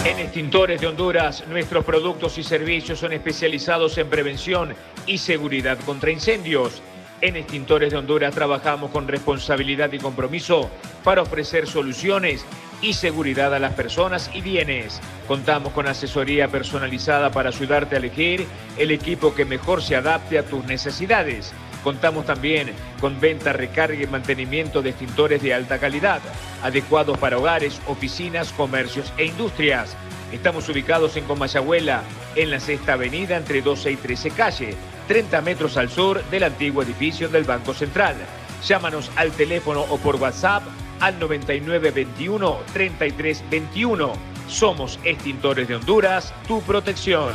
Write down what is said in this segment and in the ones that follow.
En Extintores de Honduras, nuestros productos y servicios son especializados en prevención y seguridad contra incendios. En Extintores de Honduras trabajamos con responsabilidad y compromiso para ofrecer soluciones y seguridad a las personas y bienes. Contamos con asesoría personalizada para ayudarte a elegir el equipo que mejor se adapte a tus necesidades. Contamos también con venta, recarga y mantenimiento de extintores de alta calidad, adecuados para hogares, oficinas, comercios e industrias. Estamos ubicados en Comayagüela, en la Sexta Avenida, entre 12 y 13 calle, 30 metros al sur del antiguo edificio del Banco Central. Llámanos al teléfono o por WhatsApp al 9921-3321. Somos Extintores de Honduras, tu protección.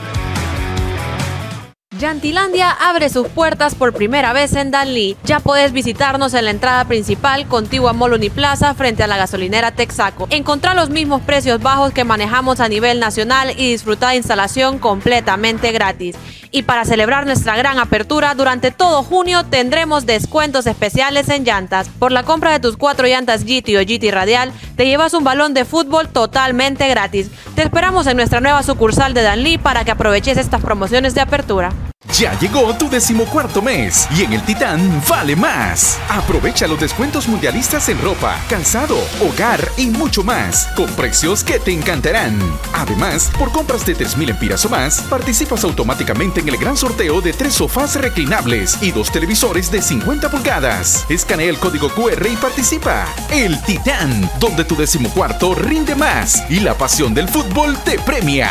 Yantilandia abre sus puertas por primera vez en Danlí. Ya puedes visitarnos en la entrada principal, contigua Mall Uniplaza, frente a la gasolinera Texaco. Encontrá los mismos precios bajos que manejamos a nivel nacional y disfrutar de instalación completamente gratis. Y para celebrar nuestra gran apertura, durante todo junio tendremos descuentos especiales en llantas. Por la compra de tus 4 llantas GT o GT Radial, te llevas un balón de fútbol totalmente gratis. Te esperamos en nuestra nueva sucursal de Danlí para que aproveches estas promociones de apertura. Ya llegó tu 14º mes y en el Titán vale más. Aprovecha los descuentos mundialistas en ropa, calzado, hogar y mucho más, con precios que te encantarán. Además, por compras de 3,000 empiras o más, participas automáticamente en el gran sorteo de 3 sofás reclinables y 2 televisores de 50 pulgadas. Escanea el código QR y participa. El Titán, donde tu 14º rinde más y la pasión del fútbol te premia.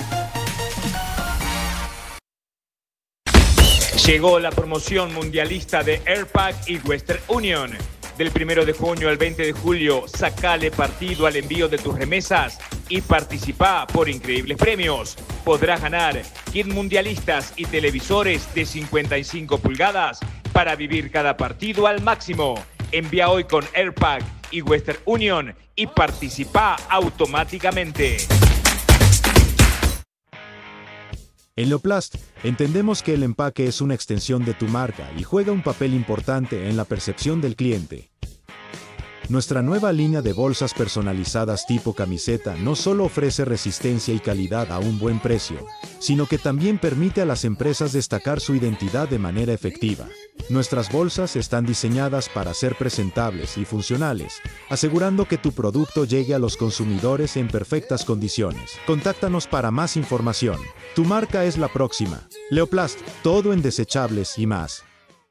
Llegó la promoción mundialista de Airpack y Western Union. Del 1 de junio al 20 de julio, sacale partido al envío de tus remesas y participa por increíbles premios. Podrás ganar kit mundialistas y televisores de 55 pulgadas para vivir cada partido al máximo. Envía hoy con Airpack y Western Union y participa automáticamente. En Leoplast, entendemos que el empaque es una extensión de tu marca y juega un papel importante en la percepción del cliente. Nuestra nueva línea de bolsas personalizadas tipo camiseta no solo ofrece resistencia y calidad a un buen precio, sino que también permite a las empresas destacar su identidad de manera efectiva. Nuestras bolsas están diseñadas para ser presentables y funcionales, asegurando que tu producto llegue a los consumidores en perfectas condiciones. Contáctanos para más información. Tu marca es la próxima. Leoplast, todo en desechables y más.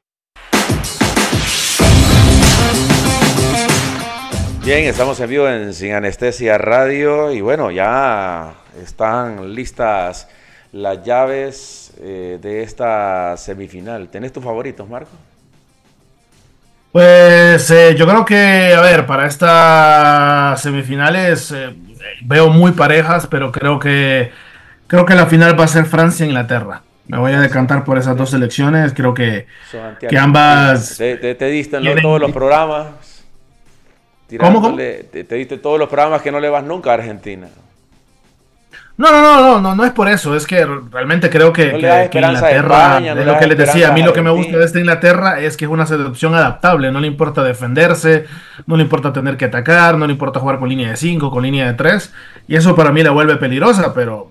Bien, estamos en vivo en Sin Anestesia Radio y bueno, ya están listas las llaves de esta semifinal. ¿Tenés tus favoritos, Marco? Pues yo creo que, a ver, para estas semifinales veo muy parejas, pero creo que la final va a ser Francia-Inglaterra. Me voy a decantar por esas dos selecciones. Creo que ambas... Te diste en todos los programas. ¿Cómo? Te diste todos los programas que no le vas nunca a Argentina. No es por eso. Es que realmente creo que Inglaterra, es lo que les decía, a mí lo que me gusta de esta Inglaterra es que es una selección adaptable. No le importa defenderse, no le importa tener que atacar, no le importa jugar con línea de 5, con línea de 3. Y eso para mí la vuelve peligrosa, pero